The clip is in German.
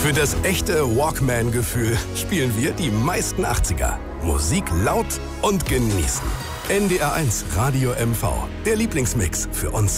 Für das echte Walkman-Gefühl spielen wir die meisten 80er. Musik laut und genießen. NDR 1 Radio MV. Der Lieblingsmix für uns